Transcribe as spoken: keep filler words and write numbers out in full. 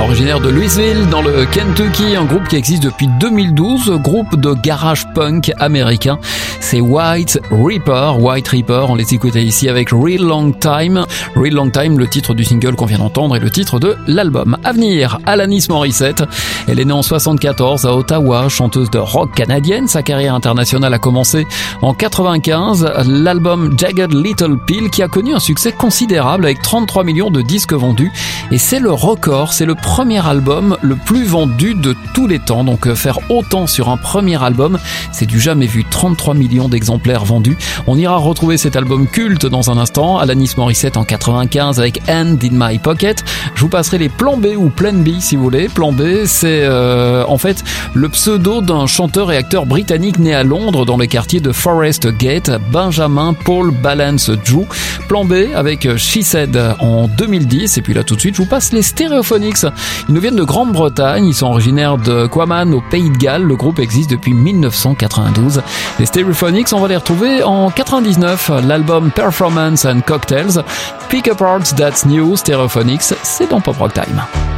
originaire de Louisville dans le Kentucky, un groupe qui existe depuis deux mille douze, groupe de garage punk américain. C'est White Reaper, White Reaper, on les écoutait ici avec Real Long Time. Real Long Time, le titre du single qu'on vient d'entendre et le titre de l'album. À venir, Alanis Morissette. Elle est née en soixante-quatorze à Ottawa, chanteuse de rock canadienne. Sa carrière internationale a commencé en quatre-vingt-quinze. L'album Jagged Little Pill qui a connu un succès considérable avec trente-trois millions de disques vendus. Et c'est le record, c'est le premier album le plus vendu de tous les temps. Donc faire autant sur un premier album, c'est du jamais vu. trente-trois millions d'exemplaires vendus. On ira retrouver cet album culte dans un instant. Alanis Morissette en quatre-vingt-quinze avec Hand in My Pocket. Je vous passerai les plans B ou Plan B si vous voulez. Plan B, c'est euh, en fait le pseudo d'un chanteur et acteur britannique né à Londres dans le quartier de Forest Gate, Benjamin Paul Balance Drew. Plan B avec She Said en deux mille dix. Et puis là tout de suite, je vous passe les Stereophonics. Ils nous viennent de Grande-Bretagne. Ils sont originaires de Quaman au Pays de Galles. Le groupe existe depuis mille neuf cent quatre-vingt-douze. Les Stereophonics, on va les retrouver en quatre-vingt-dix-neuf. L'album Performance and Cocktails. Pick Apart That's New. Stereophonics, c'est dans Pop Rock Time.